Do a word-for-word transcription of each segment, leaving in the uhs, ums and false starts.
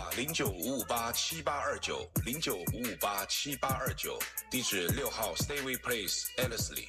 零九五五八七八二九零九五五八七八二九，地址六号 Stayway Place Ellerslie。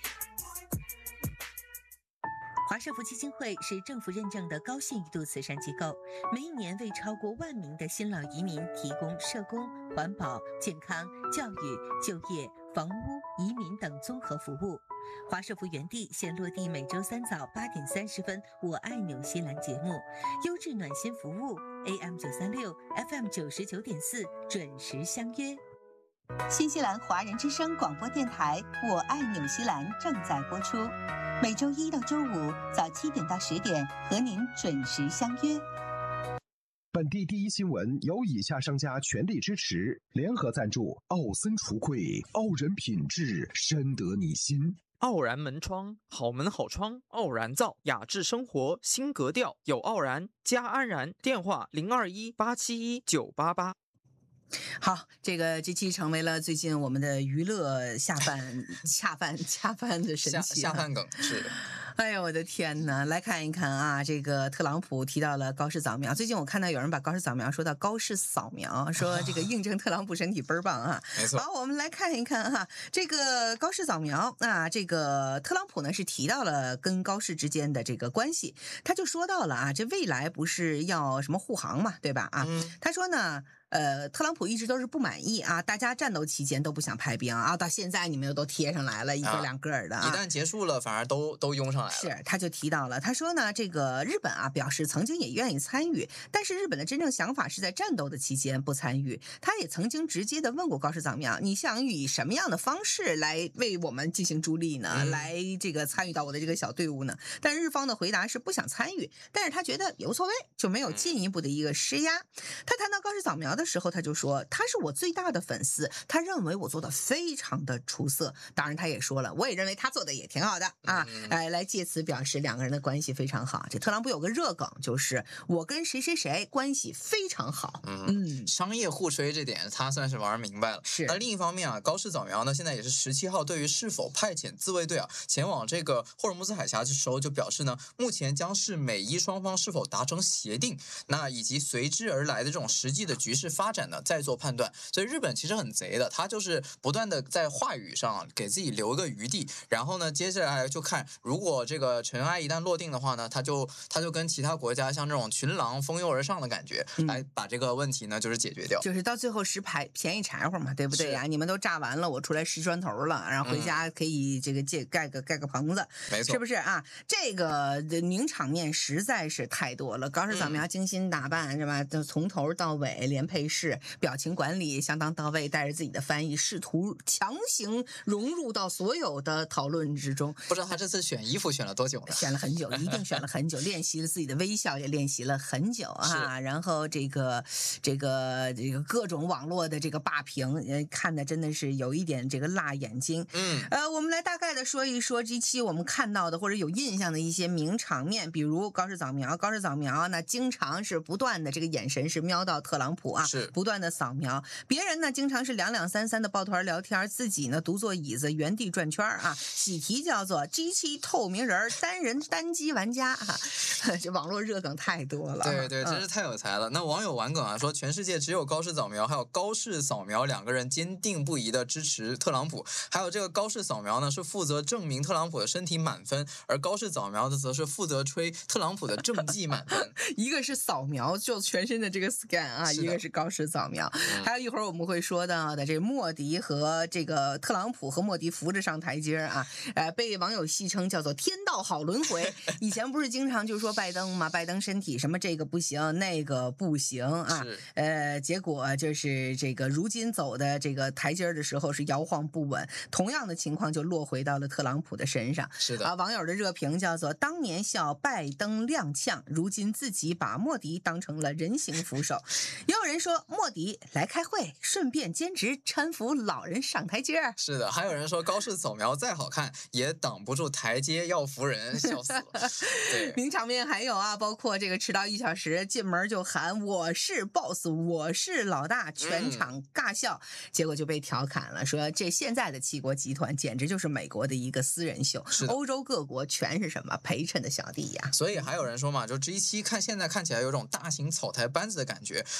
华社福基金会是政府认证的高信誉度慈善机构，每一年为超过万名的新老移民提供社工、环保、健康、教育、就业、房屋、移民等综合服务。华社福园地现落地每周三早八点三十分，我爱纽西兰节目，优质暖心服务 A M 九三六 F M 九十九点四，准时相约。 新西兰华人之声广播电台《我爱纽西兰》正在播出，每周一到周五早七点到十点和您准时相约。 本地第一新闻由以下商家全力支持，联合赞助：奥森橱柜，傲人品质，深得你心。 傲然门窗，好门好窗，傲然造，雅致生活新格调，有傲然加安然。电话零二一八七一九八八。 好，这个这期成为了最近我们的娱乐下饭下饭下饭的神器、 啊、下饭梗是。 哎呦我的天哪！来看一看啊，这个特朗普提到了高氏扫描。最近我看到有人把高氏扫描说到高氏扫描，说这个印证特朗普身体倍儿棒啊。 没错。 好，我们来看一看哈、啊，这个高氏扫描啊，这个特朗普呢是提到了跟高氏之间的这个关系，他就说到了啊，这未来不是要什么护航嘛，对吧？啊，嗯、他说呢。呃，特朗普一直都是不满意啊，大家战斗期间都不想派兵啊，到现在你们又都贴上来了，一个两个的、啊。 一旦结束了，反而都都拥上来了。 是，他就提到了，他说呢，这个日本啊表示曾经也愿意参与，但是日本的真正想法是在战斗的期间不参与。他也曾经直接的问过高市早苗，你想以什么样的方式来为我们进行助力呢？嗯、来这个参与到我的这个小队伍呢？但日方的回答是不想参与，但是他觉得也无所谓，就没有进一步的一个施压。嗯、他谈到高市早苗的时候，他就说他是我最大的粉丝，他认为我做的非常的出色。当然他也说了，我也认为他做的也挺好的啊，哎，来借此表示两个人的关系非常好。这特朗普有个热梗，就是我跟谁谁谁关系非常好。 嗯，嗯商业互吹这点他算是玩明白了。 是。 那另一方面啊，高市早苗呢现在也是十七号对于是否派遣自卫队啊前往这个霍尔木兹海峡的时候就表示呢，目前将是美伊双方是否达成协定，那以及随之而来的这种实际的局势发展呢再做判断。所以日本其实很贼的，他就是不断的在话语上给自己留一个余地，然后呢接下来就看如果这个尘埃一旦落定的话呢，他就他就跟其他国家像这种群狼蜂拥而上的感觉、嗯、来把这个问题呢就是解决掉， 就是到最后拾排便宜柴火嘛，对不对呀？你们都炸完了，我出来拾砖头了，然后回家可以这个借盖个盖个棚子， 没错， 是不是啊？这个名场面实在是太多了，高市早苗精心打扮、嗯、是吧？从头到尾连配饰，表情管理相当到位，带着自己的翻译，试图强行融入到所有的讨论之中。 不知道他这次选衣服选了多久呢？ 选了很久，一定选了很久，练习了自己的微笑，也练习了很久啊。然后这个这个这个各种网络的这个霸屏，呃，看的真的是有一点这个辣眼睛。 嗯， 呃，我们来大概的说一说这期我们看到的或者有印象的一些名场面，比如高市早苗，高市早苗呢经常是不断的这个眼神是瞄到特朗普啊， 是不断的扫描。别人呢经常是两两三三的抱团聊天，自己呢独坐椅子原地转圈啊。喜题叫做机器透明人单人单机玩家啊，这网络热梗太多了。 对对，真是太有才了。嗯、那网友玩梗啊说，全世界只有高市早苗还有高市扫描两个人坚定不移的支持特朗普，还有这个高市扫描呢是负责证明特朗普的身体满分，而高市早苗的则是负责吹特朗普的政绩满分。 一个是扫描就全身的这个 scan 啊，一个是高市扫描、嗯、还有一会儿我们会说到的这个莫迪和这个特朗普和莫迪扶着上台阶啊，呃，被网友戏称叫做天道好轮回。以前不是经常就说拜登嘛，拜登身体什么这个不行那个不行啊，呃，结果就是这个如今走的这个台阶的时候是摇晃不稳，同样的情况就落回到了特朗普的身上。 是的啊， 网友的热评叫做当年笑拜登踉跄，如今自己把莫迪当成了人形扶手。也有人说莫迪来开会顺便兼职搀扶老人上台阶。 是的，还有人说高市扫描再好看也挡不住台阶要扶人，笑死了。对， 名场面还有啊，包括这个迟到一小时进门就喊我是 boss 我是老大，全场尬笑、嗯、结果就被调侃了，说这现在的七国集团简直就是美国的一个私人秀，欧洲各国全是什么陪衬的小弟呀。 所以还有人说嘛，就 G 七 看现在看起来有种大型草台班子的感觉，那期待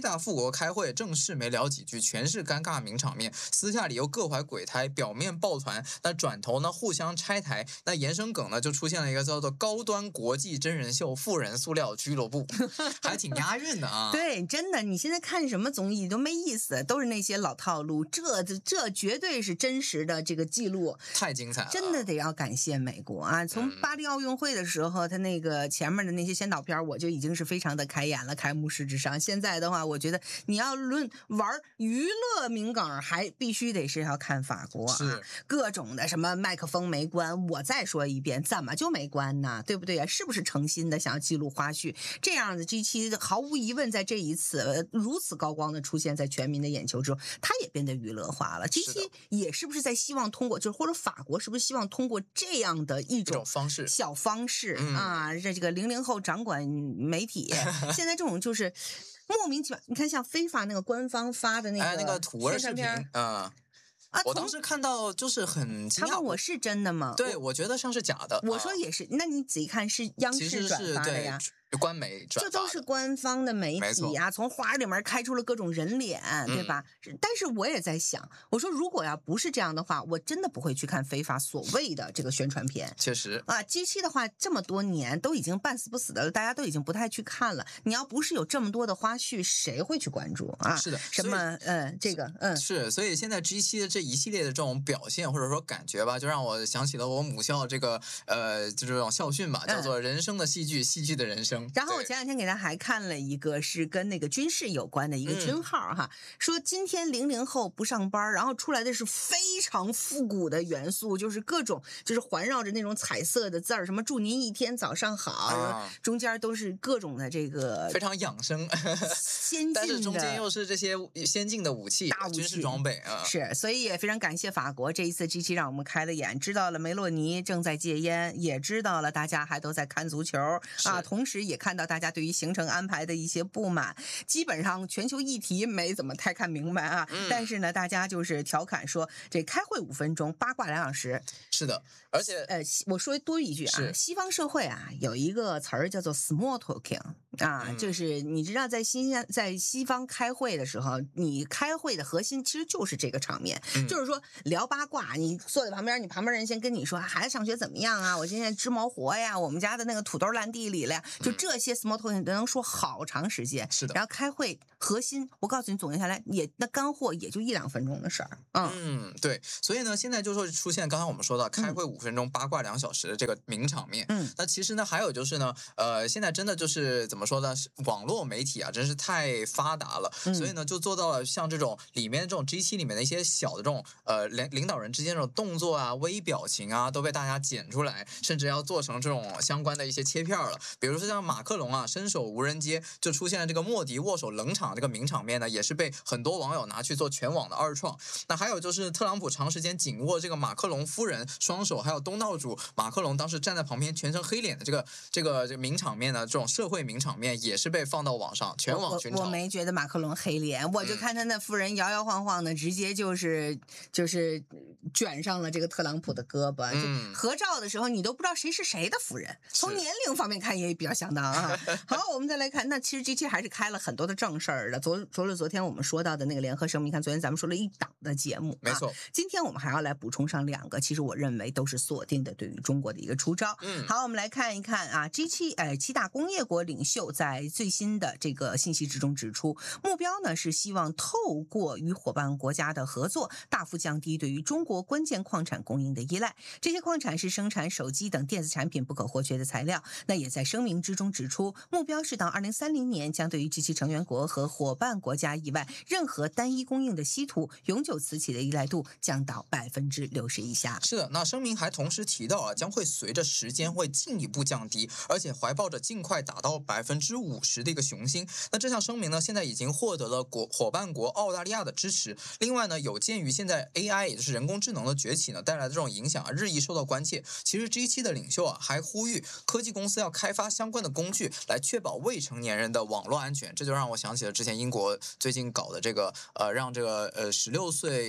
大富国开会，正事没聊几句，全是尴尬名场面，私下里又各怀鬼胎，表面抱团，那转头呢互相拆台，那衍生梗呢就出现了一个叫做高端国际真人秀富人塑料俱乐部，还挺押韵的啊。 对，真的，你现在看什么综艺都没意思，都是那些老套路，这这绝对是真实的这个记录， 太精彩了， 真的得要感谢美国啊！从巴黎奥运会的时候，他那个前面的那些先导片，我就已经是非常的开眼了，开幕式之上。现在的话，我觉得你要论玩娱乐名梗，还必须得是要看法国啊， 是各种的什么麦克风没关，我再说一遍，怎么就没关呢？对不对啊？是不是诚心的想要记录花絮？这样的 G 七毫无疑问在这一次、呃、如此高光的出现在全民的眼球之后，它也变得娱乐化了。G 七也是不是在希望通过，就是或者法国是不是希望通过这样的一种方式小方式、 嗯、 啊，这这个零零后掌管媒体，现在这种就是莫名其妙。你看像非法那个官方发的那个哎那个土味视频，嗯。 啊、 我当时看到就是很惊讶， 他问我是真的吗？ 对，我觉得像是假的。 我说也是，啊、那你仔细看是央视转发的呀。 官媒转发的， 这都是官方的媒体呀、啊，从花里面开出了各种人脸，对吧、嗯？但是我也在想，我说如果要不是这样的话，我真的不会去看非法所谓的这个宣传片。 确实啊 ，G 七的话这么多年都已经半死不死的了，大家都已经不太去看了。你要不是有这么多的花絮，谁会去关注啊？ 是的， 什么嗯、呃，这个嗯是，所以现在 G 七的这一系列的这种表现或者说感觉吧，就让我想起了我母校这个呃就这种校训吧，叫做人生的戏剧，戏剧的人生。 然后我前两天给他还看了一个是跟那个军事有关的一个军号哈，嗯、说今天零零后不上班，然后出来的是非常复古的元素，就是各种就是环绕着那种彩色的字儿，什么祝您一天早上好，啊、中间都是各种的这个非常养生先进的， 但是中间又是这些先进的武器、 大武器军事装备啊。 是，所以也非常感谢法国这一次 G 七让我们开了眼，知道了梅洛尼正在戒烟，也知道了大家还都在看足球啊，同时也看到大家对于行程安排的一些不满，基本上全球议题没怎么太看明白啊。嗯、但是呢，大家就是调侃说，这开会五分钟，八卦两小时。 是的，而且呃，我说多一句啊，西方社会啊有一个词儿叫做 small talking 啊、嗯，就是你知道在西在西方开会的时候，你开会的核心其实就是这个场面，嗯、就是说聊八卦。你坐在旁边，你旁边人先跟你说孩子上学怎么样啊？我今天织毛活呀，我们家的那个土豆烂地里了呀，就这些 small talking 都能说好长时间。 是的， 然后开会核心，我告诉你总结下来也那干货也就一两分钟的事儿。嗯嗯，对，所以呢，现在就说出现刚才我们说到开会五分钟、嗯、八卦两小时的这个名场面。 嗯， 那其实呢，还有就是呢，呃，现在真的就是怎么说呢？网络媒体啊，真是太发达了，嗯、所以呢，就做到了像这种里面这种 G 七里面的一些小的这种呃领领导人之间这种动作啊、微表情啊，都被大家剪出来，甚至要做成这种相关的一些切片了。比如说像马克龙啊，伸手无人接，就出现了这个莫迪握手冷场这个名场面呢，也是被很多网友拿去做全网的二创。那还有就是特朗普长时间紧握这个马克龙夫人双手，还有东道主马克龙当时站在旁边全程黑脸的这个这个这个名场面呢，这种社会名场面也是被放到网上全网群嘲。 我, 我没觉得马克龙黑脸，我就看他那夫人摇摇晃晃的，直接就是就是卷上了这个特朗普的胳膊。嗯、合照的时候你都不知道谁是谁的夫人，从年龄方面看也比较相当啊。好，我们再来看，那其实 G 七还是开了很多的正事儿的。昨除了昨天我们说到的那个联合声明，看昨天咱们说了一档的节目， 没错、啊。 今天我们还要来补充上两个，其实我认为都是锁定的对于中国的一个出招。 嗯， 好，我们来看一看啊 ，G 七呃七大工业国领袖在最新的这个信息之中指出，目标呢是希望透过与伙伴国家的合作，大幅降低对于中国关键矿产供应的依赖。这些矿产是生产手机等电子产品不可或缺的材料。那也在声明之中指出，目标是到二零三零年将对于 G 七成员国和伙伴国家以外任何单一供应的稀土永久磁器的依赖度降到百分之六十以下。 是的，那声明还同时提到啊，将会随着时间会进一步降低，而且怀抱着尽快达到百分之五十的一个雄心。那这项声明呢，现在已经获得了国伙伴国澳大利亚的支持。另外呢，有鉴于现在 A I 也就是人工智能的崛起呢带来的这种影响啊，日益受到关切。其实 G 七的领袖啊还呼吁科技公司要开发相关的工具来确保未成年人的网络安全。这就让我想起了之前英国最近搞的这个呃，让这个呃十六岁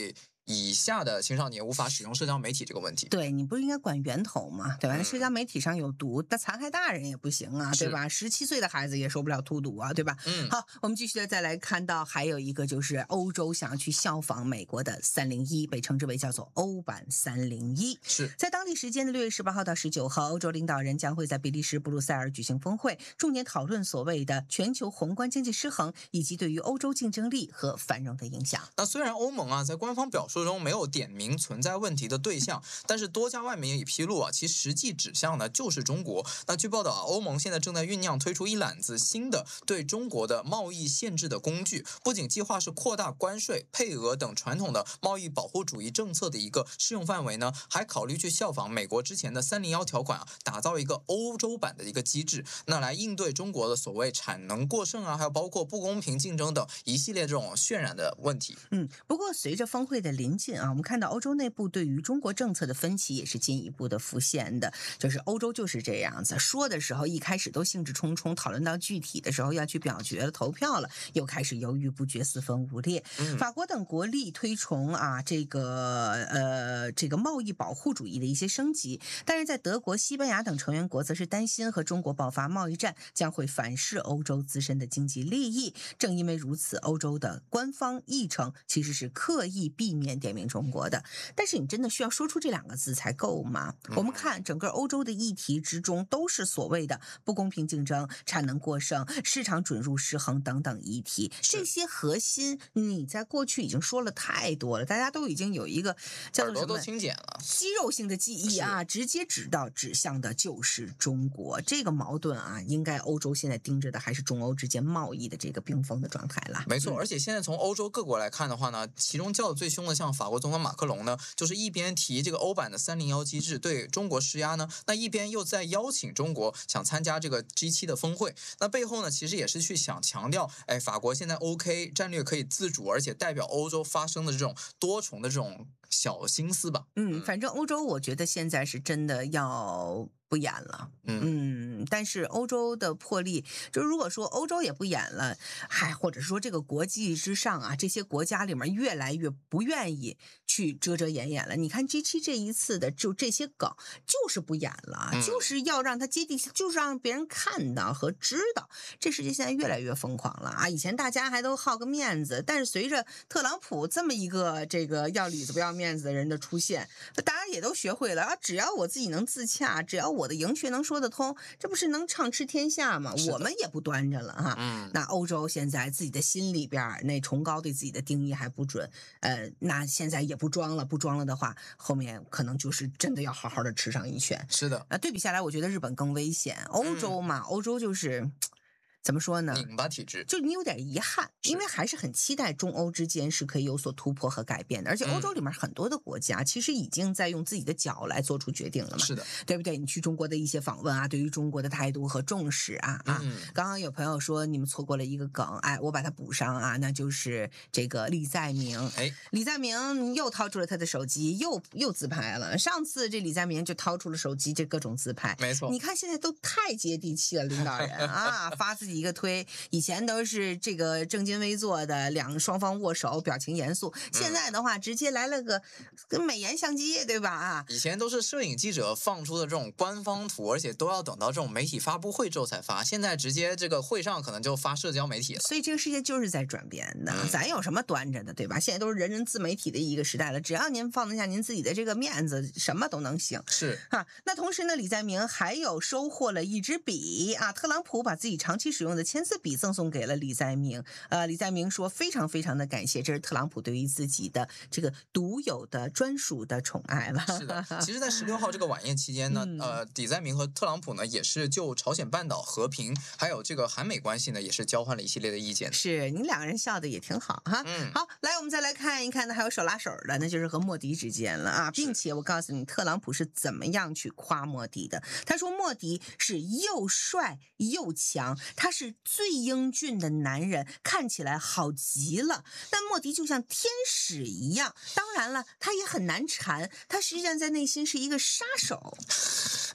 以下的青少年无法使用社交媒体这个问题。 对，你不是应该管源头吗？对吧？那、嗯、社交媒体上有毒，那残害大人也不行啊，对吧？十七岁的孩子也受不了荼毒啊，对吧？ 嗯， 好，我们继续的再来看到还有一个就是欧洲想要去效仿美国的三零一，被称之为叫做欧版三零一。 是在当地时间的六月十八号到十九号，欧洲领导人将会在比利时布鲁塞尔举行峰会，重点讨论所谓的全球宏观经济失衡以及对于欧洲竞争力和繁荣的影响。 那虽然欧盟啊在官方表述中没有点名存在问题的对象，但是多家外媒也披露啊，其实际指向呢就是中国。那据报道啊，欧盟现在正在酝酿推出一揽子新的对中国的贸易限制的工具，不仅计划是扩大关税、配额等传统的贸易保护主义政策的一个适用范围呢，还考虑去效仿美国之前的三零一条款啊，打造一个欧洲版的一个机制，那来应对中国的所谓产能过剩啊，还有包括不公平竞争等一系列这种渲染的问题。 嗯，不过随着峰会的临近啊，我们看到欧洲内部对于中国政策的分歧也是进一步的浮现的。就是欧洲就是这样子，说的时候一开始都兴致冲冲，讨论到具体的时候要去表决了、投票了，又开始犹豫不决、四分五裂。 嗯、 法国等国力推崇啊这个呃这个贸易保护主义的一些升级，但是在德国、西班牙等成员国则是担心和中国爆发贸易战将会反噬欧洲自身的经济利益。正因为如此，欧洲的官方议程其实是刻意避免点名中国的。但是你真的需要说出这两个字才够吗？ 嗯、 我们看整个欧洲的议题之中都是所谓的不公平竞争、产能过剩、市场准入失衡等等议题，这些核心你在过去已经说了太多了，大家都已经有一个叫做什么耳朵都听茧了， 肌肉性的记忆啊，直接指到指向的就是中国。这个矛盾啊，应该欧洲现在盯着的还是中欧之间贸易的这个冰封的状态了。 没错、 嗯、 而且现在从欧洲各国来看的话呢，其中叫的最凶的像法国总统马克龙呢，就是一边提这个欧版的三零一机制对中国施压呢，那一边又在邀请中国想参加这个 G 七 的峰会。那背后呢，其实也是去想强调，哎，法国现在 OK 战略可以自主，而且代表欧洲发生的这种多重的这种小心思吧。 嗯，反正欧洲我觉得现在是真的要不演了。嗯, 嗯但是欧洲的魄力，就如果说欧洲也不演了，还或者说这个国际之上啊，这些国家里面越来越不愿意去遮遮掩掩了。你看 G 七 这一次的就这些梗就是不演了、嗯、就是要让它接地气，就是让别人看到和知道。这世界现在越来越疯狂了啊！以前大家还都好个面子，但是随着特朗普这么一个这个要里子不要面子的人的出现，大家也都学会了啊！只要我自己能自洽，只要我的营学能说得通，这不是能畅吃天下吗？我们也不端着了哈。 嗯， 那欧洲现在自己的心里边那崇高对自己的定义还不准，呃，那现在也不装了，不装了的话，后面可能就是真的要好好的吃上一拳。 是的， 啊，对比下来，我觉得日本更危险。欧洲嘛，嗯、欧洲就是。怎么说呢？ 拧巴体制， 就你有点遗憾，因为还是很期待中欧之间是可以有所突破和改变的。而且欧洲里面很多的国家其实已经在用自己的脚来做出决定了嘛， 是的， 对不对？你去中国的一些访问啊，对于中国的态度和重视啊啊。 嗯、 刚刚有朋友说你们错过了一个梗，哎，我把它补上啊，那就是这个李在明。 哎， 李在明又掏出了他的手机，又又自拍了。上次这李在明就掏出了手机，这各种自拍， 没错。 你看现在都太接地气了，领导人啊，发自己一个推。以前都是这个正襟危坐的，两双方握手，表情严肃。现在的话，直接来了个跟美颜相机，对吧？啊， 以前都是摄影记者放出的这种官方图，而且都要等到这种媒体发布会之后才发。现在直接这个会上可能就发社交媒体了。 所以这个世界就是在转变的，嗯、咱有什么端着的，对吧？现在都是人人自媒体的一个时代了，只要您放得下您自己的这个面子，什么都能行。 是啊，那同时呢，李在明还有收获了一支笔啊，特朗普把自己长期使用的签字笔赠送给了李在明。呃，李在明说非常非常的感谢，这是特朗普对于自己的这个独有的专属的宠爱了。 是的，其实在十六号这个晚宴期间呢，嗯、呃，李在明和特朗普呢也是就朝鲜半岛和平还有这个韩美关系呢也是交换了一系列的意见。 是你两个人笑的也挺好哈。 嗯， 好，来我们再来看一看呢，还有手拉手的，那就是和莫迪之间了啊，并且我告诉你，特朗普是怎么样去夸莫迪的。他说莫迪是又帅又强，他是最英俊的男人，看起来好极了。但莫迪就像天使一样，当然了，他也很难缠，他实际上在内心是一个杀手。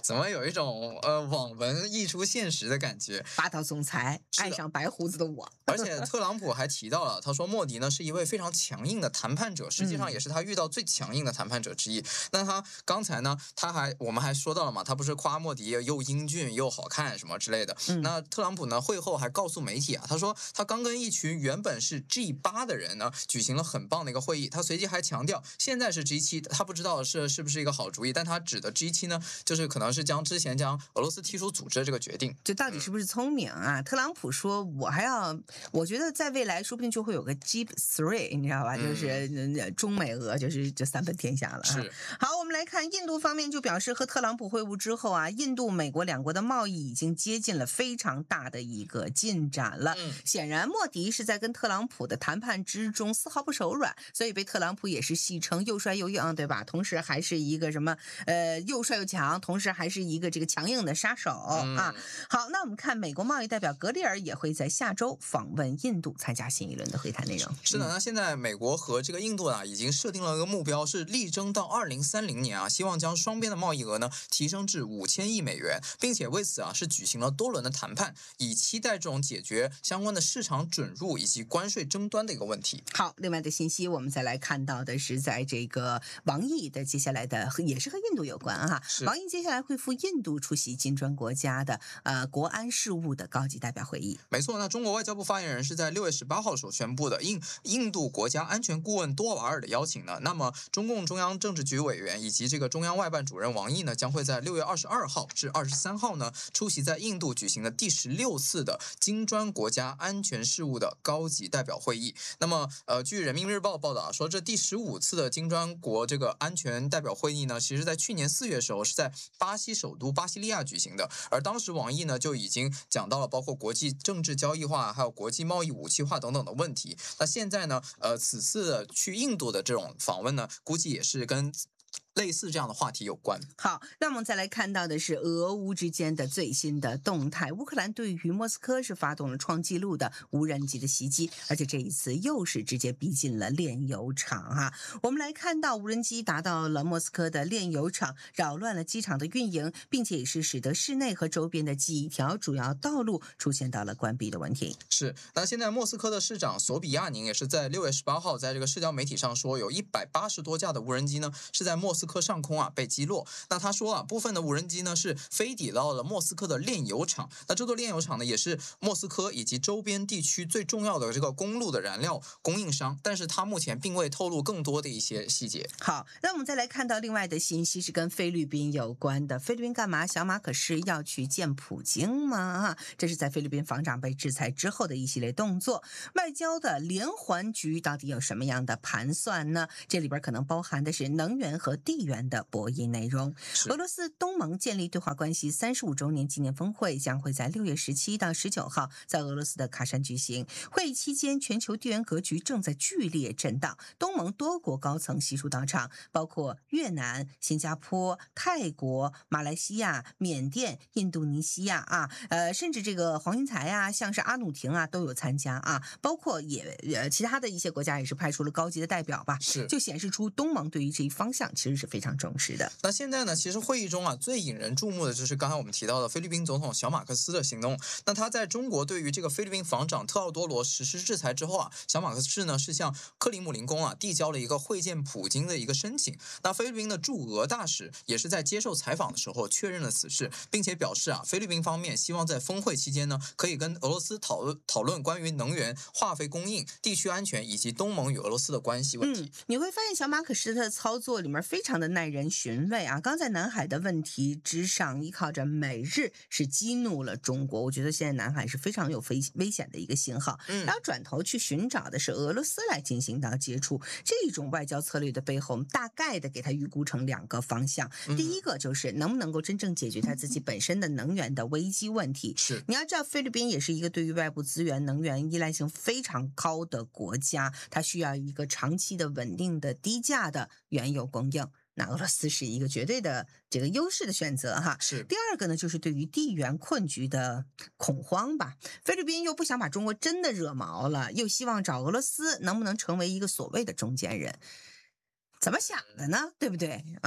怎么有一种呃网文溢出现实的感觉？ 霸道总裁爱上白胡子的我。 而且特朗普还提到了，他说莫迪呢是一位非常强硬的谈判者，实际上也是他遇到最强硬的谈判者之一。嗯、那他刚才呢，他还我们还说到了嘛，他不是夸莫迪又英俊又好看什么之类的。嗯、那特朗普呢会后还告诉媒体啊，他说他刚跟一群原本是 G 八 的人呢举行了很棒的一个会议。他随即还强调，现在是 G 七，他不知道是是不是一个好主意，但他指的 G 七呢，就是可能是将之前将俄罗斯踢出组织的这个决定。 这到底是不是聪明啊？嗯、特朗普说，我还要，我觉得在未来说不定就会有个 G 三，你知道吧？就是中美俄就是这三分天下了、啊。 是。 好，我们来看印度方面，就表示和特朗普会晤之后啊，印度美国两国的贸易已经接近了非常大的一个进展了。嗯、显然，莫迪是在跟特朗普的谈判之中丝毫不手软，所以被特朗普也是戏称又帅又硬，对吧？同时还是一个什么呃又帅又强，同时还是一个这个强硬的杀手、嗯、啊。好，那我们看美国贸易代表格里尔也会在下周访问印度，参加新一轮的会谈内容。 是的，那现在美国和这个印度啊，已经设定了一个目标，是力争到二零三零年啊，希望将双边的贸易额呢提升至五千亿美元，并且为此啊是举行了多轮的谈判，以期待这种解决相关的市场准入以及关税争端的一个问题。 好，另外的信息我们再来看到的是，在这个王毅的接下来的也是和印度有关啊，王毅接下来会赴印度出席金砖国家的呃国安事务的高级代表会议。 没错，那中国外交部发言人是在六月十八号所宣布的，应印度国家安全顾问多瓦尔的邀请呢，那么中共中央政治局委员以及这个中央外办主任王毅呢，将会在六月二十二号至二十三号呢出席在印度举行的第十六次的金砖国家安全事务的高级代表会议。那么呃，据人民日报报道啊，说这第十五次的金砖国这个安全代表会议呢，其实在去年四月的时候是在巴西首都巴西利亚举行的，而当时王毅呢就已经讲到了包括国际政治交易化还有国际贸易武器化等等的问题。那现在呢呃此次的去印度的这种访问呢，估计也是跟类似这样的话题有关。 好，那我们再来看到的是俄乌之间的最新的动态。乌克兰对于莫斯科是发动了创纪录的无人机的袭击，而且这一次又是直接逼近了炼油厂啊。我们来看到无人机达到了莫斯科的炼油厂，扰乱了机场的运营，并且也是使得市内和周边的几条主要道路出现到了关闭的问题。 是，那现在莫斯科的市长索比亚宁也是在六月十八号在这个社交媒体上说，有一百八十多架的无人机呢是在莫斯科上空啊被击落。那他说啊，部分的无人机呢是飞抵到了莫斯科的炼油厂。那这座炼油厂呢也是莫斯科以及周边地区最重要的这个公路的燃料供应商，但是他目前并未透露更多的一些细节。 好，那我们再来看到另外的信息是跟菲律宾有关的。菲律宾干嘛？小马可是要去见普京吗？这是在菲律宾防长被制裁之后的一系列动作。外交的连环局到底有什么样的盘算呢？这里边可能包含的是能源和地缘的博弈内容。俄罗斯东盟建立对话关系三十五周年纪念峰会将会在六月十七到十九号在俄罗斯的喀山举行。会议期间，全球地缘格局正在剧烈震荡，东盟多国高层悉数到场，包括越南、新加坡、泰国、马来西亚、缅甸、印度尼西亚啊，呃，甚至这个黄英才啊，像是阿努廷啊都有参加啊，包括也呃其他的一些国家也是派出了高级的代表吧， 是就显示出东盟对于这一方向其实是非常重视的。 那现在呢，其实会议中啊，最引人注目的就是刚才我们提到的菲律宾总统小马克思的行动。那他在中国对于这个菲律宾防长特奥多罗实施制裁之后啊，小马克思呢是向克里姆林宫啊递交了一个会见普京的一个申请。那菲律宾的驻俄大使也是在接受采访的时候确认了此事，并且表示啊，菲律宾方面希望在峰会期间呢，可以跟俄罗斯讨论讨论关于能源、化肥供应、地区安全以及东盟与俄罗斯的关系问题。 嗯，你会发现小马可思的操作里面非常的耐人寻味啊。刚在南海的问题之上，依靠着美日是激怒了中国，我觉得现在南海是非常有危危险的一个信号。嗯，然后转头去寻找的是俄罗斯来进行到接触，这种外交策略的背后，我们大概的给它预估成两个方向。嗯、第一个就是能不能够真正解决它自己本身的能源的危机问题。 是， 你要知道菲律宾也是一个对于外部资源能源依赖性非常高的国家，它需要一个长期的稳定的低价的原油供应。那俄罗斯是一个绝对的这个优势的选择哈。 是。 第二个呢，就是对于地缘困局的恐慌吧。菲律宾又不想把中国真的惹毛了，又希望找俄罗斯能不能成为一个所谓的中间人。怎么想的呢？对不对啊？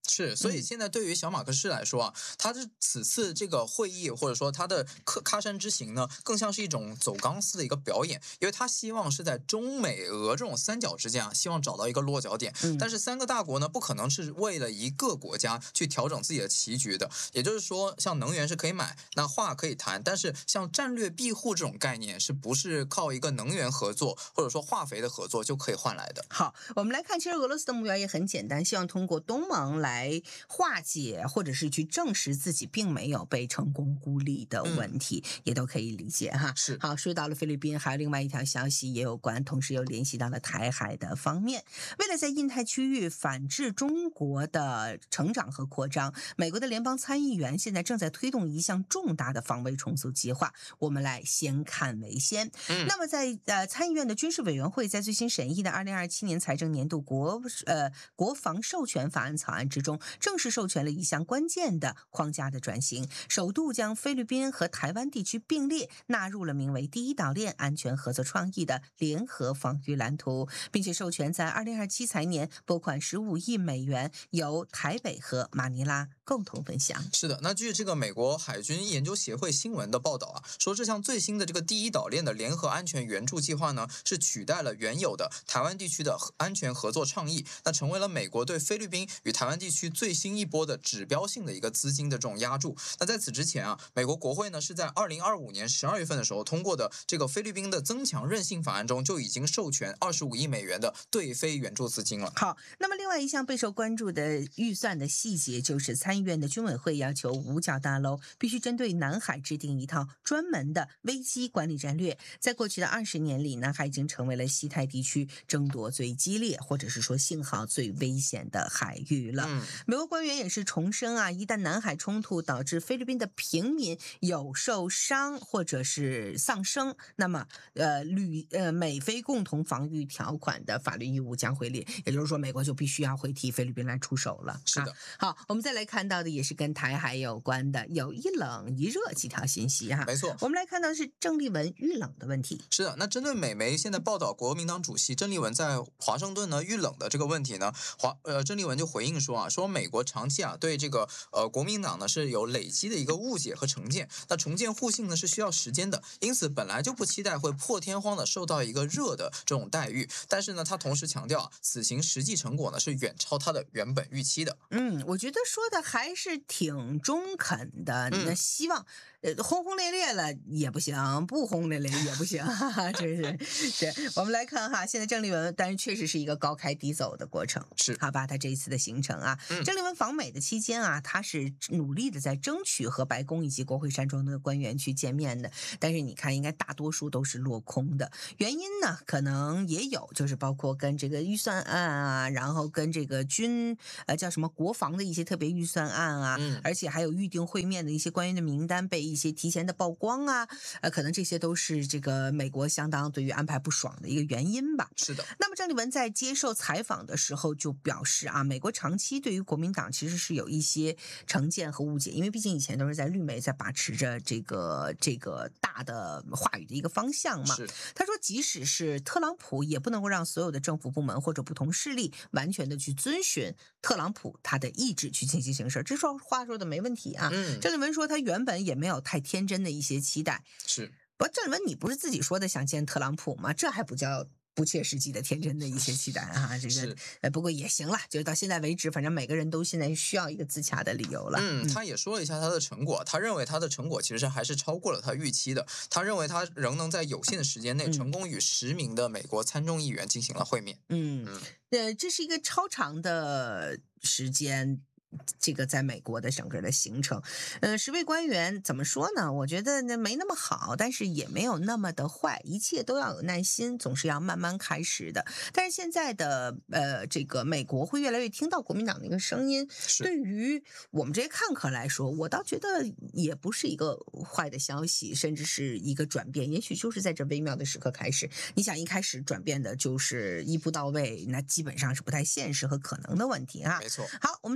是，所以现在对于小马克士来说啊，他是此次这个会议或者说他的喀喀山之行呢，更像是一种走钢丝的一个表演，因为他希望是在中美俄这种三角之间啊，希望找到一个落脚点。 嗯、 但是三个大国呢，不可能是为了一个国家去调整自己的棋局的。也就是说，像能源是可以买，那话可以谈，但是像战略庇护这种概念，是不是靠一个能源合作或者说化肥的合作就可以换来的？ 好，我们来看，其实俄罗斯的目标也很简单，希望通过东盟来来化解或者是去证实自己并没有被成功孤立的问题，嗯、也都可以理解哈。 是， 好，说到了菲律宾，还有另外一条消息也有关，同时又联系到了台海的方面。为了在印太区域反制中国的成长和扩张，美国的联邦参议员现在正在推动一项重大的防卫重组计划。我们来先看为先。嗯、那么在呃参议院的军事委员会在最新审议的二零二七年财政年度国呃国防授权法案草案之中，正式授权了一项关键的框架的转型，首度将菲律宾和台湾地区并列纳入了名为第一岛链安全合作创意的联合防御蓝图，并且授权在二零二七财年拨款十五亿美元，由台北和马尼拉共同分享。 是的，那据这个美国海军研究协会新闻的报道啊，说这项最新的这个第一岛链的联合安全援助计划呢，是取代了原有的台湾地区的安全合作倡议，那成为了美国对菲律宾与台湾地区最新一波的指标性的一个资金的这种押注。那在此之前啊，美国国会呢是在二零二五年十二月份的时候通过的这个菲律宾的增强韧性法案中，就已经授权二十五亿美元的对菲援助资金了。 好，那么另外一项备受关注的预算的细节，就是参议院的军委会要求五角大楼必须针对南海制定一套专门的危机管理战略。在过去的二十年里，南海已经成为了西太地区争夺最激烈，或者是说信号最危险的海域了。嗯、美国官员也是重申啊，一旦南海冲突导致菲律宾的平民有受伤或者是丧生，那么呃旅呃美菲共同防御条款的法律义务将会列，也就是说美国就必须要会替菲律宾来出手了。 是的、啊。 好，我们再来看到的也是跟台海有关的，有一冷一热几条信息哈。 没错， 我们来看到的是郑丽文遇冷的问题。 是的，那针对美媒现在报道国民党主席郑丽文在华盛顿呢遇冷的这个问题呢，华呃郑丽文就回应说啊，说美国长期啊对这个呃国民党呢是有累积的一个误解和成见，那重建互信呢是需要时间的，因此本来就不期待会破天荒的受到一个热的这种待遇，但是呢他同时强调，此行实际成果呢是远超他的原本预期的。 嗯，我觉得说的还是挺中肯的， 嗯、 那希望呃轰轰烈烈了也不行，不轰烈烈也不行，哈哈，真是是。我们来看哈，现在郑丽文当然确实是一个高开低走的过程， 是好吧？他这一次的行程啊， 嗯、 郑丽文访美的期间啊，他是努力的在争取和白宫以及国会山庄的官员去见面的，但是你看，应该大多数都是落空的。原因呢，可能也有，就是包括跟这个预算案啊，然后跟这个军呃叫什么国防的一些特别预算案啊， 嗯、 而且还有预定会面的一些官员的名单被一些提前的曝光啊，呃，可能这些都是这个美国相当对于安排不爽的一个原因吧。 是的。 那么郑丽文在接受采访的时候就表示啊，美国长期对于国民党其实是有一些成见和误解，因为毕竟以前都是在绿媒在把持着这个这个大的话语的一个方向嘛。他说，即使是特朗普，也不能够让所有的政府部门或者不同势力完全的去遵循特朗普他的意志去进行行事。这说话说的没问题啊。 嗯， 郑丽文说他原本也没有太天真的一些期待。 是， 不，郑丽文你不是自己说的想见特朗普吗？这还不叫不切实际的天真的一些期待啊，这个呃，不过也行了，就是到现在为止，反正每个人都现在需要一个自洽的理由了。 嗯，他也说了一下他的成果，他认为他的成果其实还是超过了他预期的。他认为他仍能在有限的时间内成功与十名的美国参众议员进行了会面。 嗯，嗯呃，这是一个超长的时间。这个在美国的整个的行程，呃，十位官员怎么说呢？我觉得那没那么好，但是也没有那么的坏，一切都要有耐心，总是要慢慢开始的。但是现在的呃，这个美国会越来越听到国民党的一个声音，对于我们这些看客来说，我倒觉得也不是一个坏的消息，甚至是一个转变，也许就是在这微妙的时刻开始。你想一开始转变的就是一步到位，那基本上是不太现实和可能的问题啊。 没错。 好，我们再来看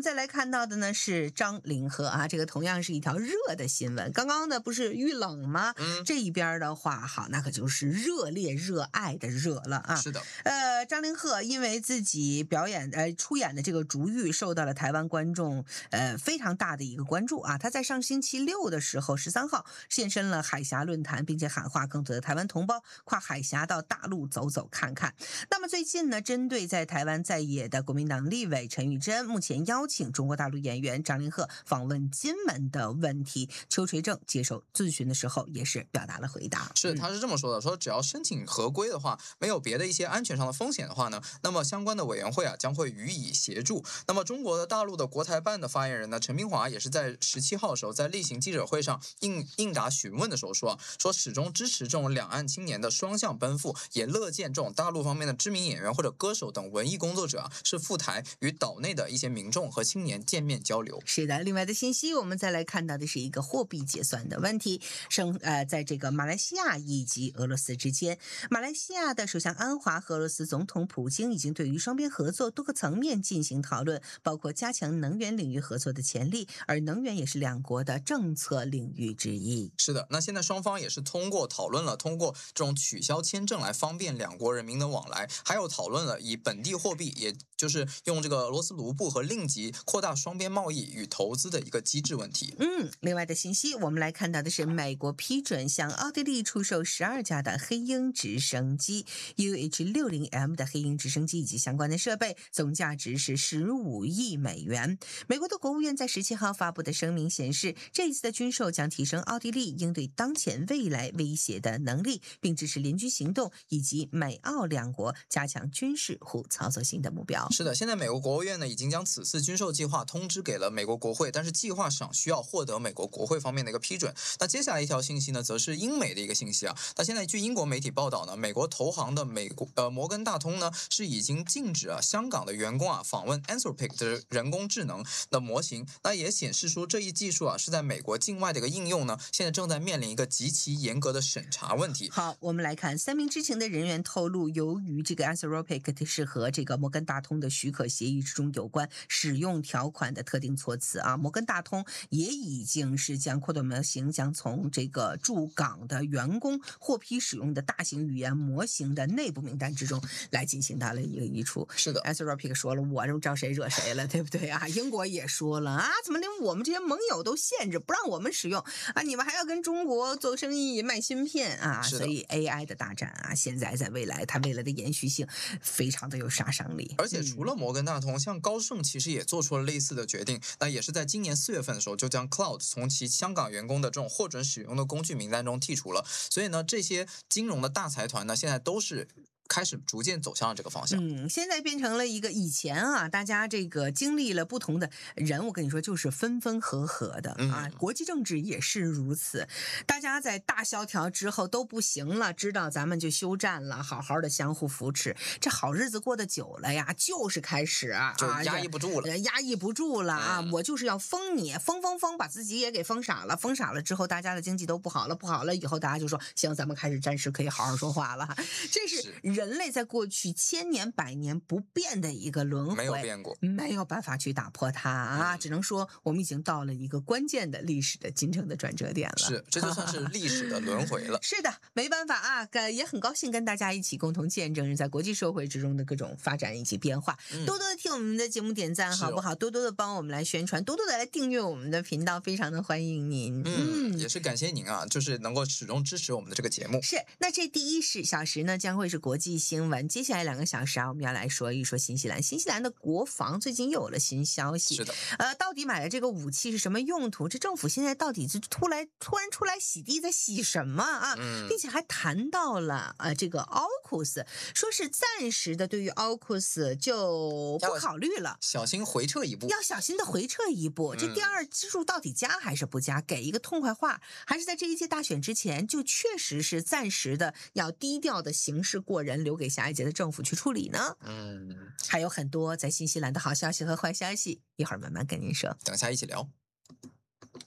看到的呢是张凌赫啊，这个同样是一条热的新闻。刚刚呢不是遇冷吗？ 嗯， 这一边的话，好，那可就是热烈热爱的热了啊。 是的， 呃，张凌赫因为自己表演呃出演的这个《竹玉》受到了台湾观众呃非常大的一个关注啊。他在上星期六的时候，十三号现身了海峡论坛，并且喊话更多的台湾同胞跨海峡到大陆走走看看。那么最近呢，针对在台湾在野的国民党立委陈玉珍目前邀请中国大陆演员张凌赫访问金门的问题，邱垂正接受咨询的时候也是表达了回答。 是，他是这么说的，说只要申请合规的话，没有别的一些安全上的风险的话呢，那么相关的委员会啊将会予以协助。那么中国的大陆的国台办的发言人呢，陈明华也是在十七号的时候在例行记者会上应应答询问的时候说啊，说始终支持这种两岸青年的双向奔赴，也乐见这种大陆方面的知名演员或者歌手等文艺工作者啊是赴台与岛内的一些民众和青年见面交流。 是的，另外的信息我们再来看到的是一个货币结算的问题，生呃，在这个马来西亚以及俄罗斯之间，马来西亚的首相安华和俄罗斯总统普京已经对于双边合作多个层面进行讨论，包括加强能源领域合作的潜力，而能源也是两国的政策领域之一。 是的，那现在双方也是通过讨论了通过这种取消签证来方便两国人民的往来，还有讨论了以本地货币，也就是用这个俄罗斯卢布和令吉扩大双边贸易与投资的一个机制问题。 嗯，另外的信息我们来看到的是，美国批准向奥地利出售十二架的黑鹰直升机 U H 六十 M 的黑鹰直升机以及相关的设备，总价值是十五亿美元。美国的国务院在十七号发布的声明显示，这一次的军售将提升奥地利应对当前未来威胁的能力，并支持联军行动以及美澳两国加强军事互操作性的目标。 是的，现在美国国务院呢已经将此次军售计划通知给了美国国会，但是计划上需要获得美国国会方面的一个批准。那接下来一条信息呢，则是英美的一个信息啊。那现在据英国媒体报道呢，美国投行的美国呃摩根大通呢是已经禁止啊香港的员工啊访问 Anthropic 的人工智能的模型，那也显示出这一技术啊是在美国境外的一个应用呢，现在正在面临一个极其严格的审查问题。 好，我们来看三名知情的人员透露，由于这个 Anthropic 是和这个摩根大通的许可协议之中有关使用条款的特定措辞啊，摩根大通也已经是将扩展模型将从这个驻港的员工获批使用的大型语言模型的内部名单之中来进行到了一个移除。 是的 Anthropic 说了，我这招谁惹谁了，对不对啊？英国也说了啊，怎么连我们这些盟友都限制不让我们使用啊？你们还要跟中国做生意卖芯片啊？所以 A I 的大战啊，现在在未来它未来的延续性非常的有杀伤力。 而且除了摩根大通，像高盛其实也做出了类似的决定，那也是在今年四月份的时候就将 Cloud 从其香港员工的这种获准使用的工具名单中剔除了。所以呢，这些金融的大财团呢，现在都是开始逐渐走向了这个方向。 嗯，现在变成了一个以前啊，大家这个经历了不同的人，我跟你说就是分分合合的啊， 嗯、 国际政治也是如此。大家在大萧条之后都不行了，知道咱们就休战了，好好的相互扶持。这好日子过得久了呀，就是开始啊， 就压抑不住了， 啊、压抑不住了啊！ 嗯、 我就是要封你，封封封，把自己也给封傻了。封傻了之后，大家的经济都不好了，不好了以后，大家就说行，咱们开始暂时可以好好说话了。这是人类在过去千年百年不变的一个轮回， 没有变过， 没有办法去打破它啊！嗯、只能说我们已经到了一个关键的历史的进程的转折点了。 是，这就算是历史的轮回了。 是的，没办法啊，也很高兴跟大家一起共同见证在国际社会之中的各种发展以及变化。嗯、多多的替我们的节目点赞，好不好？哦、多多的帮我们来宣传，多多的来订阅我们的频道，非常的欢迎您。 嗯，嗯也是感谢您啊，就是能够始终支持我们的这个节目。 是，那这第一小时呢，将会是国际新闻。接下来两个小时啊，我们要来说一说新西兰。新西兰的国防最近又有了新消息。 是的， 呃，到底买了这个武器是什么用途？这政府现在到底是突然突然出来洗地，在洗什么啊？ 嗯、 并且还谈到了呃这个 A U K U S， 说是暂时的对于 A U K U S 就不考虑了， 小心回撤一步， 要小心的回撤一步。这第二支柱到底加还是不加？给一个痛快话，还是在这一届大选之前就确实是暂时的要低调的行事过人，留给下一届的政府去处理呢？ 嗯， 还有很多在新西兰的好消息和坏消息，一会儿慢慢跟您说。 等下一起聊。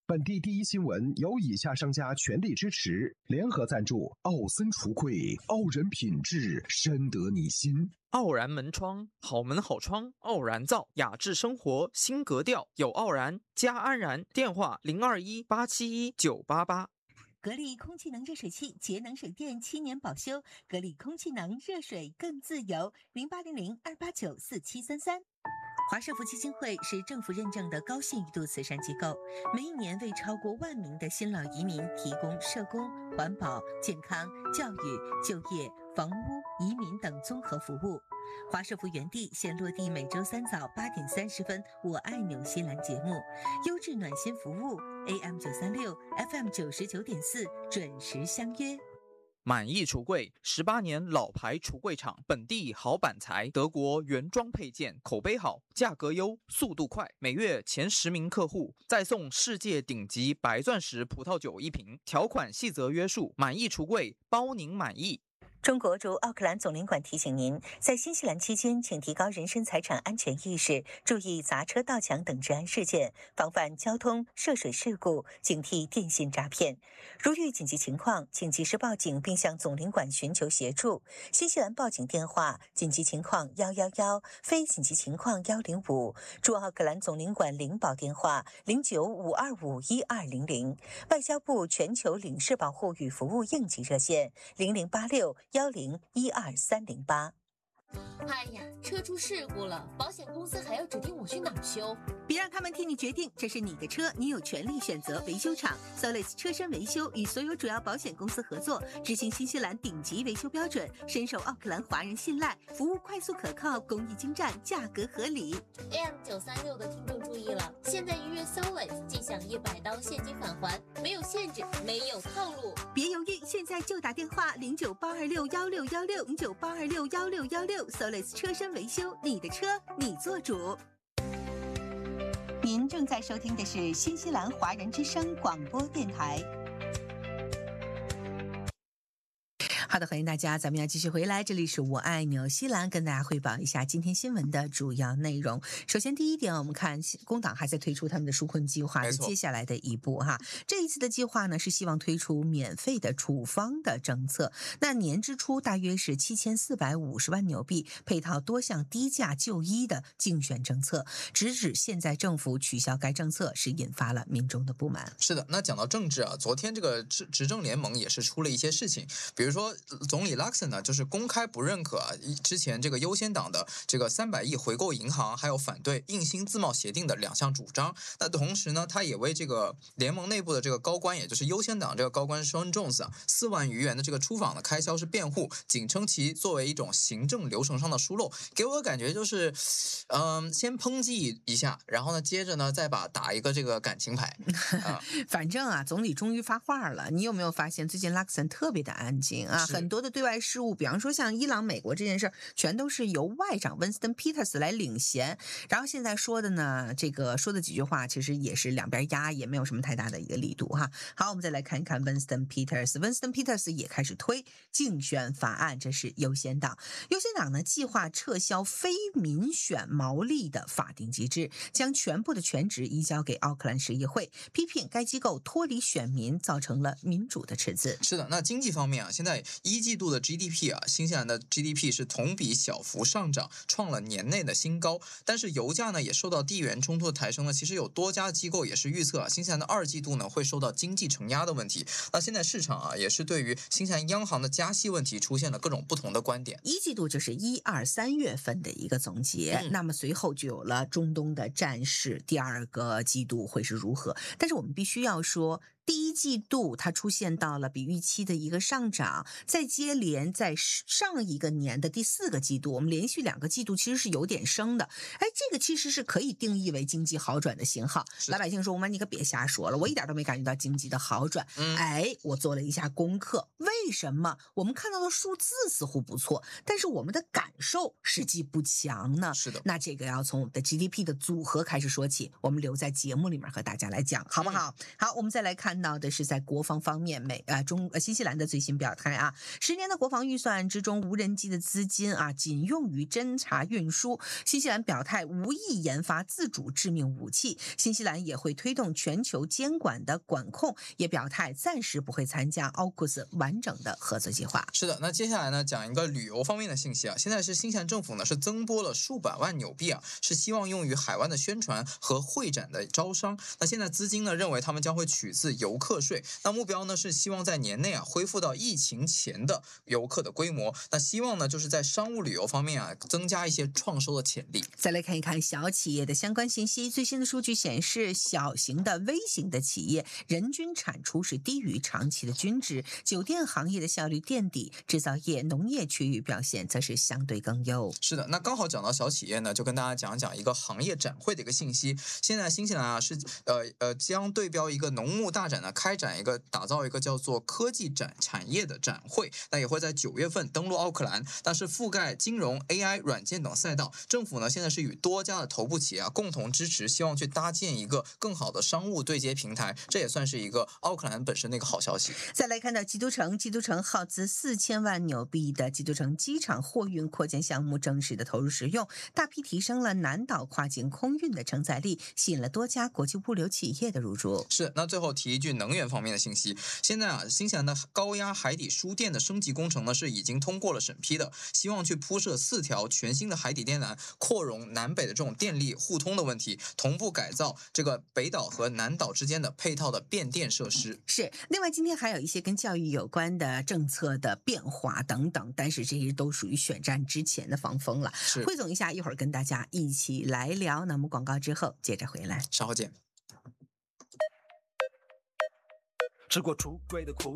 本地第一新闻由以下商家全力支持，联合赞助：奥森橱柜，傲人品质，深得你心。 傲然门窗，好门好窗，傲然造，雅致生活新格调，有傲然加安然。电话零二一八七一九八八。 格力空气能热水器节能省电七年保修，格力空气能热水更自由，零八零零二八九四七三三。华社福基金会是政府认证的高信誉度慈善机构，每一年为超过万名的新老移民提供社工、环保、健康、教育、就业、房屋、移民等综合服务。华社福园地现落地每周三早八点三十分《我爱纽西兰》节目，优质暖心服务 A M 九三六 F M 九十九点四，准时相约。 满意橱柜，十八年老牌橱柜厂，本地好板材，德国原装配件，口碑好，价格优，速度快，每月前十名客户再送世界顶级白钻石葡萄酒一瓶，条款细则约束。满意橱柜，包您满意。 中国驻奥克兰总领馆提醒您，在新西兰期间，请提高人身财产安全意识，注意砸车、盗抢等治安事件，防范交通涉水事故，警惕电信诈骗。如遇紧急情况，请及时报警，并向总领馆寻求协助。新西兰报警电话：紧急情况一一一，非紧急情况一零五。驻奥克兰总领馆领保电话：零九五二五一二零零。外交部全球领事保护与服务应急热线：零零八六。幺零一二三零八。 哎呀，车出事故了，保险公司还要指定我去哪儿修？ 别让他们替你决定，这是你的车，你有权利选择维修厂。Solis 车身维修与所有主要保险公司合作，执行新西兰顶级维修标准，深受奥克兰华人信赖，服务快速可靠，工艺精湛，价格合理。 A M 九三六的听众注意了，现在预约 Solis 即享一百刀现金返还，没有限制，没有套路。 别犹豫，现在就打电话零九八二六幺六幺六零九八二六幺六幺六 Solis 车身维修，你的车你做主。 您正在收听的是新西兰华人之声广播电台。 好的，欢迎大家，咱们要继续回来，这里是我爱纽西兰，跟大家汇报一下今天新闻的主要内容。首先第一点，我们看工党还在推出他们的纾困计划的接下来的一步哈。这一次的计划呢是希望推出免费的处方的政策，那年支出大约是七千四百五十万纽币，配套多项低价就医的竞选政策。直指现在政府取消该政策是引发了民众的不满。 是的，那讲到政治啊，昨天这个执执政联盟也是出了一些事情，比如说总理 Luxon 呢，就是公开不认可、啊、之前这个优先党的这个三百亿回购银行，还有反对硬薪自贸协定的两项主张。那同时呢，他也为这个联盟内部的这个高官，也就是优先党这个高官 Sean Jones 啊，四万余元的这个出访的开销是辩护，仅称其作为一种行政流程上的疏漏。给我的感觉就是，嗯、呃，先抨击一下，然后呢，接着呢再把打一个这个感情牌。啊、 反正啊，总理终于发话了。你有没有发现最近 Luxon 特别的安静啊？很多的对外事务，比方说像伊朗、美国这件事，全都是由外长 Winston Peters 来领衔。然后现在说的呢，这个说的几句话，其实也是两边压，也没有什么太大的一个力度哈。好，我们再来看一看 Winston Peters。Winston Peters 也开始推竞选法案，这是优先党。优先党呢，计划撤销非民选毛利的法定机制，将全部的权职移交给奥克兰市议会，批评该机构脱离选民，造成了民主的赤字。 是的，那经济方面啊，现在一季度的 G D P 啊，新西兰的 G D P 是同比小幅上涨，创了年内的新高。但是油价呢也受到地缘冲突的抬升呢，其实有多家机构也是预测啊，新西兰的二季度呢会受到经济承压的问题。那现在市场啊也是对于新西兰央行的加息问题出现了各种不同的观点。 一季度就是一二三月份的一个总结，嗯、那么随后就有了中东的战事，第二个季度会是如何？但是我们必须要说，第一季度它出现到了比预期的一个上涨，再接连在上一个年的第四个季度，我们连续两个季度其实是有点升的。哎，这个其实是可以定义为经济好转的信号。老百姓说：“我们你可别瞎说了，我一点都没感觉到经济的好转。嗯”哎，我做了一下功课，为什么我们看到的数字似乎不错，但是我们的感受实际不强呢？ 是的， 那这个要从我们的 G D P 的组合开始说起，我们留在节目里面和大家来讲，好不好？嗯、好，我们再来看。 看到的是在国防方面，美呃中呃新西兰的最新表态啊，十年的国防预算之中，无人机的资金啊仅用于侦察运输。新西兰表态无意研发自主致命武器，新西兰也会推动全球监管的管控，也表态暂时不会参加奥库斯完整的合作计划。 是的，那接下来呢，讲一个旅游方面的信息啊。现在是新西兰政府呢是增拨了数百万纽币啊，是希望用于海湾的宣传和会展的招商。那现在资金呢，认为他们将会取自游客税。那目标呢是希望在年内啊恢复到疫情前的游客的规模。那希望呢就是在商务旅游方面啊增加一些创收的潜力。 再来看一看小企业的相关信息，最新的数据显示，小型的、微型的企业人均产出是低于长期的均值，酒店行业的效率垫底，制造业、农业区域表现则是相对更优。 是的，那刚好讲到小企业呢，就跟大家讲讲一个行业展会的一个信息。现在新西兰啊是呃呃将对标一个农牧大展呢，开展一个打造一个叫做科技展产业的展会，那也会在九月份登陆奥克兰，但是覆盖金融、A I、软件等赛道。政府呢现在是与多家的头部企业啊共同支持，希望去搭建一个更好的商务对接平台，这也算是一个奥克兰本身的一个好消息。 再来看到基督城，基督城耗资四千万纽币的基督城机场货运扩建项目正式的投入使用，大批提升了南岛跨境空运的承载力，吸引了多家国际物流企业的入驻。 是，那最后提一句能源方面的信息，现在啊，新西兰的高压海底输电的升级工程呢是已经通过了审批的，希望去铺设四条全新的海底电缆，扩容南北的这种电力互通的问题，同步改造这个北岛和南岛之间的配套的变电设施。 是，另外今天还有一些跟教育有关的政策的变化等等，但是这些都属于选战之前的防风了。汇总一下，一会儿跟大家一起来聊。那么广告之后接着回来， 稍后见。 吃过出轨的苦